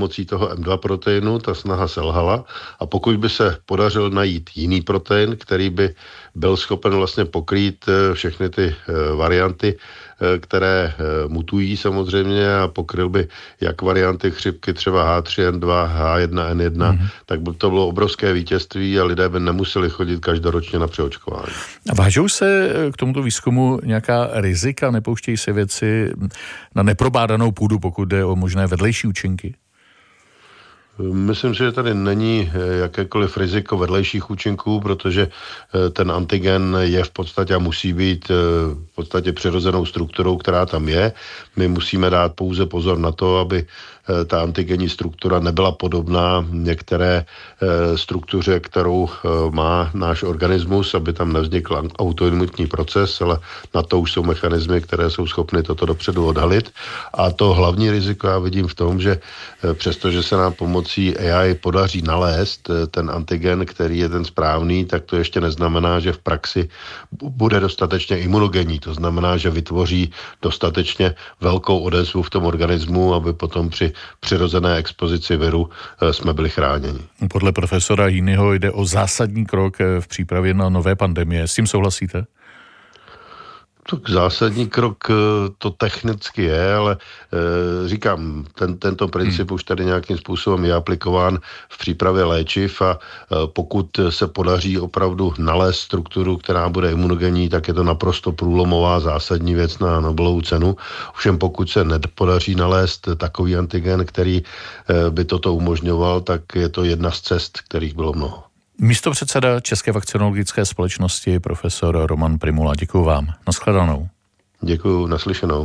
pomocí toho M2 proteinu, ta snaha selhala a pokud by se podařil najít jiný protein, který by byl schopen vlastně pokrýt všechny ty varianty, které mutují samozřejmě a pokryl by jak varianty chřipky třeba H3N2, H1N1, tak by to bylo obrovské vítězství a lidé by nemuseli chodit každoročně na přeočkování. A vážou se k tomuto výzkumu nějaká rizika? Nepouštějí se věci na neprobádanou půdu, pokud jde o možné vedlejší účinky? Myslím si, že tady není jakékoliv riziko vedlejších účinků, protože ten antigen je v podstatě a musí být v podstatě přirozenou strukturou, která tam je. My musíme dát pouze pozor na to, aby ta antigenní struktura nebyla podobná některé struktuře, kterou má náš organismus, aby tam nevznikl autoimunitní proces, ale na to už jsou mechanismy, které jsou schopny toto dopředu odhalit. A to hlavní riziko já vidím v tom, že přestože se nám pomocí AI podaří nalézt ten antigen, který je ten správný, tak to ještě neznamená, že v praxi bude dostatečně imunogenní. To znamená, že vytvoří dostatečně velkou odezvu v tom organismu, aby potom při přirozené expozici viru jsme byli chráněni. Podle profesora Jínyho jde o zásadní krok v přípravě na nové pandemie. S tím souhlasíte? Tak zásadní krok to technicky je, ale říkám, tento princip už tady nějakým způsobem je aplikován v přípravě léčiv a pokud se podaří opravdu nalézt strukturu, která bude imunogenní, tak je to naprosto průlomová zásadní věc na Nobelovu cenu. Ovšem pokud se nepodaří nalézt takový antigen, který by toto umožňoval, tak je to jedna z cest, kterých bylo mnoho. Místopředseda České vakcinologické společnosti profesor Roman Prymula. Děkuju vám. Naschledanou. Děkuju, naslyšenou.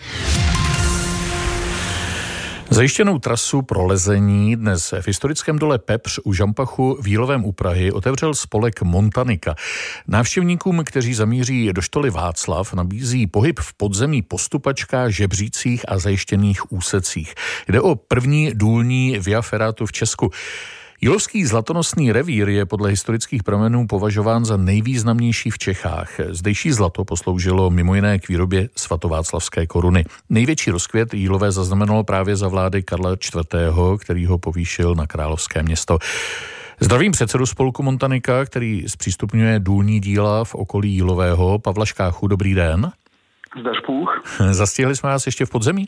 Zajištěnou trasu pro lezení dnes v historickém dole Pepř u Žampachu v Jílovém u Prahy otevřel spolek Montanika. Návštěvníkům, kteří zamíří do štoly Václav, nabízí pohyb v podzemí po stupačkách, žebřících a zajištěných úsecích. Jde o první důlní via ferratu v Česku. Jílovský zlatonosný revír je podle historických pramenů považován za nejvýznamnější v Čechách. Zdejší zlato posloužilo mimo jiné k výrobě svatováclavské koruny. Největší rozkvět Jílové zaznamenalo právě za vlády Karla IV., který ho povýšil na královské město. Zdravím předsedu spolku Montanika, který zpřístupňuje důlní díla v okolí Jílového, Pavla Škáchu. Dobrý den. Zdař Bůh. Zastihli jsme vás ještě v podzemí?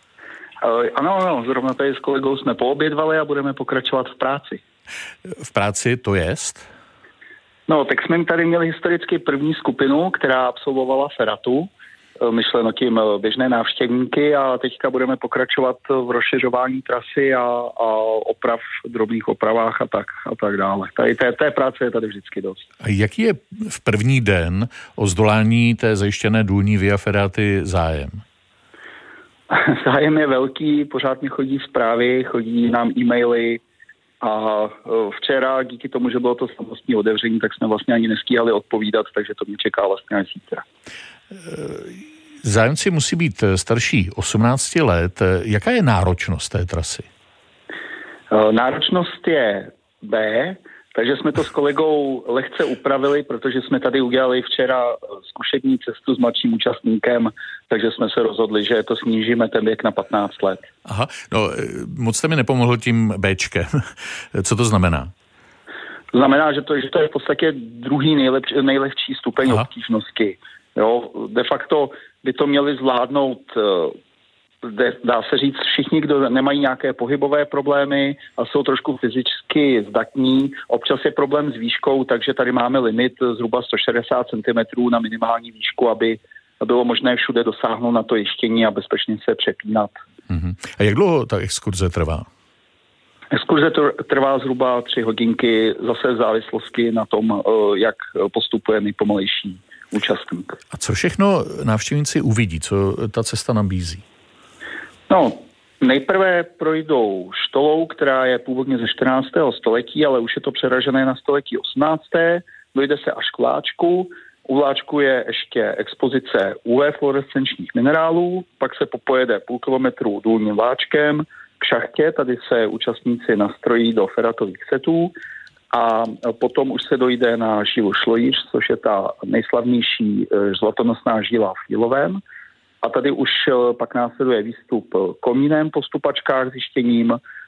Ano, zrovna tady s kolegou jsme poobědvali a budeme pokračovat v práci. V práci to jest? No, tak jsme tady měli historicky první skupinu, která absolvovala feratu, myšleno tím běžné návštěvníky, a teďka budeme pokračovat v rozšiřování trasy a oprav, drobných opravách a tak dále. Tady té práce je tady vždycky dost. A jaký je v první den o zdolání té zajištěné důlní via ferraty zájem? Zájem je velký, pořád mi chodí zprávy, chodí nám e-maily a včera díky tomu, že bylo to slavnostní otevření, tak jsme vlastně ani nestíhali odpovídat, takže to mě čeká vlastně až zítra. Zájemci musí být starší 18 let. Jaká je náročnost té trasy? Náročnost je B, takže jsme to s kolegou lehce upravili, protože jsme tady udělali včera zkušební cestu s mladším účastníkem, takže jsme se rozhodli, že to snížíme ten věk na 15 let. Aha, no moc jste mi nepomohl tím Bčkem. Co to znamená? To znamená, že to je v podstatě druhý nejlehčí stupeň obtížnosti. Jo, de facto by to měli zvládnout, dá se říct, všichni, kdo nemají nějaké pohybové problémy a jsou trošku fyzicky zdatní. Občas je problém s výškou, takže tady máme limit zhruba 160 cm na minimální výšku, aby bylo možné všude dosáhnout na to jištění a bezpečně se přepínat. A jak dlouho ta exkurze trvá? Exkurze trvá zhruba 3 hodinky, zase v závislosti na tom, jak postupuje nejpomalejší účastník. A co všechno návštěvníci uvidí? Co ta cesta nabízí? No, nejprve projdou štolou, která je původně ze 14. století, ale už je to přeražené na století 18. Dojde se až k vláčku. U vláčku je ještě expozice UV fluorescenčních minerálů, pak se popojede půl kilometru důlním vláčkem k šachtě, tady se účastníci nastrojí do ferratových setů a potom už se dojde na žilu Šlojíř, což je ta nejslavnější zlatonosná žila v Jílovém. A tady už pak následuje výstup komínem po stupačkách s jištěním,